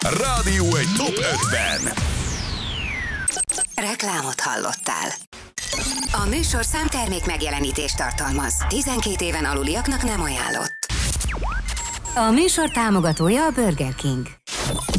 Rádió egy top 5-ben. Reklámot hallottál. A műsorszám termék megjelenítést tartalmaz. 12 éven aluliaknak nem ajánlott. A műsor támogatója a Burger King.